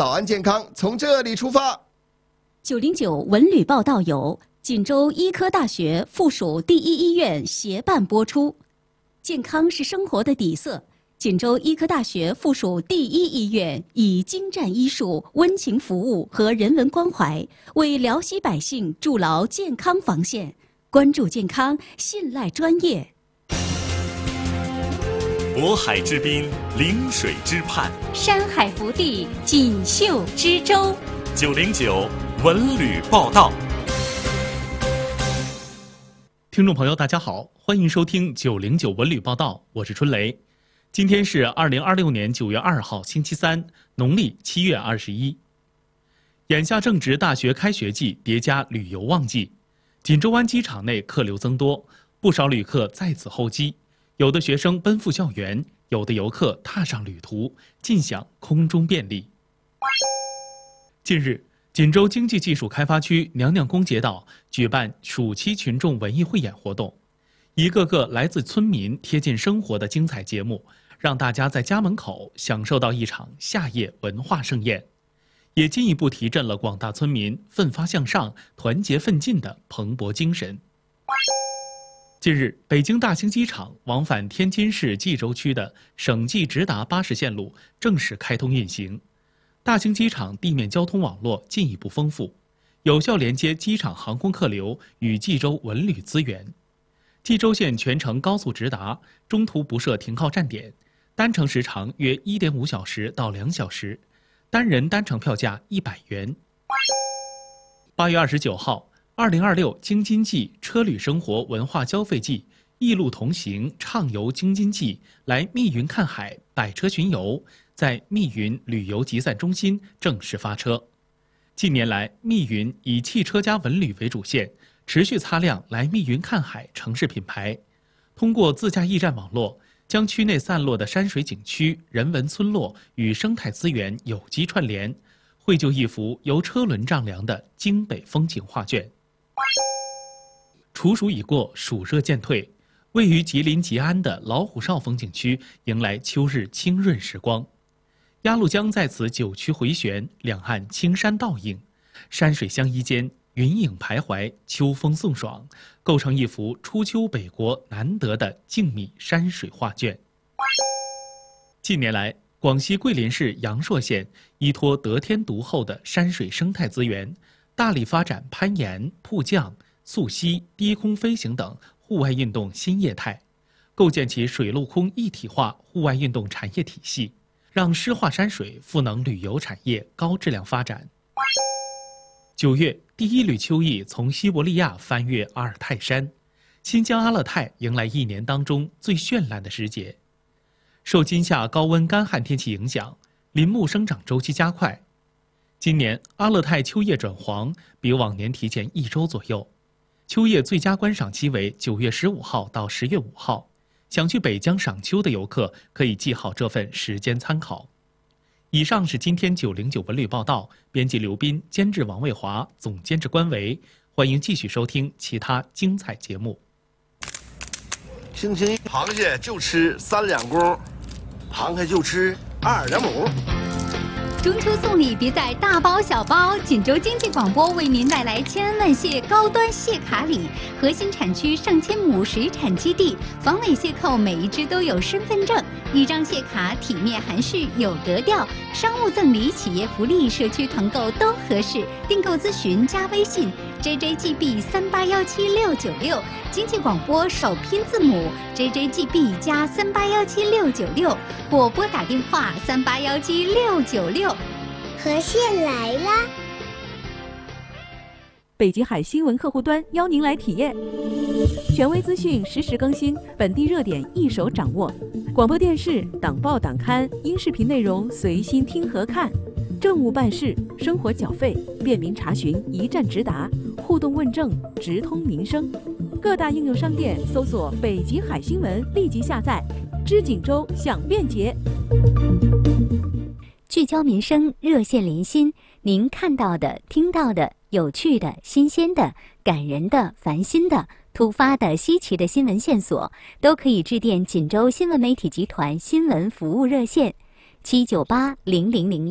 早安健康从这里出发。 909文旅报道由锦州医科大学附属第一医院协办播出。健康是生活的底色，锦州医科大学附属第一医院以精湛医术、温情服务和人文关怀，为辽西百姓筑牢健康防线。关注健康，信赖专业。 渤海之滨，临水之畔， 山海福地，锦绣之州。 909文旅报道。 听众朋友大家好，欢迎收听909文旅报道，我是春雷。今天是2026年9月2号星期三，农历7月21。眼下正值大学开学季叠加旅游旺季，锦州湾机场内客流增多，不少旅客在此候机，有的学生奔赴校园，有的游客踏上旅途，尽享空中便利。近日，锦州经济技术开发区娘娘宫街道举办暑期群众文艺汇演活动，一个个来自村民贴近生活的精彩节目，让大家在家门口享受到一场夏夜文化盛宴，也进一步提振了广大村民奋发向上、团结奋进的蓬勃精神。近日，北京大兴机场往返天津市蓟州区的省际直达巴士线路正式开通运行。大兴机场地面交通网络进一步丰富，有效连接机场航空客流与蓟州文旅资源。蓟州线全程高速直达，中途不设停靠站点，单程时长约1.5小时到2小时，单人单程票价100元。8月29号，2026京津冀车旅生活文化消费季一路同行畅游京津冀，来密云看海百车巡游在密云旅游集散中心正式发车。近年来，密云以汽车加文旅为主线，持续擦亮来密云看海城市品牌。通过自驾驿站网络，将区内散落的山水景区、人文村落与生态资源有机串联，绘就一幅由车轮丈量的京北风景画卷。处暑已过，暑热渐退，位于吉林吉安的老虎哨风景区迎来秋日清润时光。鸭绿江在此九曲回旋，两岸青山倒映，山水相依间，云影徘徊，秋风送爽，构成一幅初秋北国难得的静谧山水画卷。近年来，广西桂林市阳朔县依托得天独厚的山水生态资源，大力发展攀岩、瀑降、溯溪、低空飞行等户外运动新业态，构建起水陆空一体化户外运动产业体系，让湿化山水赋能旅游产业高质量发展。9月，第一缕秋意从西伯利亚翻越阿尔泰山，新疆阿勒泰迎来一年当中最绚烂的时节。受今夏高温干旱天气影响，林木生长周期加快。今年阿勒泰秋叶转黄，比往年提前1周左右。秋叶最佳观赏期为9月15号到10月5号。想去北疆赏秋的游客可以记好这份时间参考。以上是今天909文旅报道，编辑刘斌，监制王卫华，总监制关维。欢迎继续收听其他精彩节目。 星期一螃蟹就吃3两公，螃蟹就吃2两母。 中秋送礼别在大包小包，锦州经济广播为您带来千恩万谢高端蟹卡礼，核心产区上千亩水产基地，防伪蟹扣每一只都有身份证，一张蟹卡体面含蓄有格调，商务赠礼、企业福利、社区团购都合适。订购咨询加微信 JJGB3817696，经济广播首拼字母 JJGB 加3817696，或拨打电话3817696。 河蟹来啦！ 北极海新闻客户端邀您来体验，权威资讯实时更新，本地热点一手掌握，广播电视、党报党刊、音视频内容随心听和看，政务办事、生活缴费、便民查询一站直达，互动问政直通民生。各大应用商店搜索北极海新闻，立即下载，知锦州享便捷。 聚焦民生，热线连心，您看到的、听到的、有趣的、新鲜的、感人的、烦心的、突发的、稀奇的新闻线索，都可以致电锦州新闻媒体集团新闻服务热线7980001。